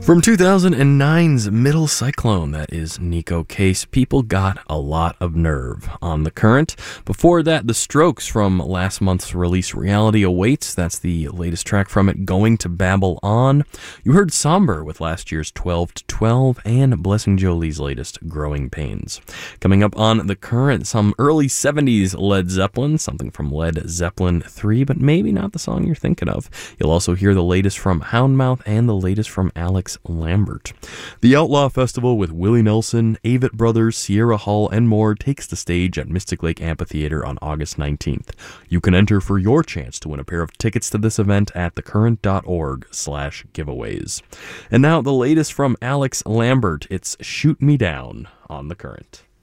From 2009's Middle Cyclone, that is Nico Case, People Got a Lot of Nerve on The Current. Before that, The Strokes from last month's release Reality Awaits, that's the latest track from it, Going to Babble On. You heard Somber with last year's 12 to 12 and Blessing Jolie's latest Growing Pains. Coming up on The Current, some early 70s Led Zeppelin, something from Led Zeppelin 3, but maybe not the song you're thinking of. You'll also hear the latest from Houndmouth and the latest from Alex Lambert. The Outlaw Festival with Willie Nelson, Avett Brothers, Sierra Hull, and more takes the stage at Mystic Lake Amphitheater on August 19th. You can enter for your chance to win a pair of tickets to this event at thecurrent.org/giveaways. And now the latest from Alex Lambert. It's Shoot Me Down on The Current.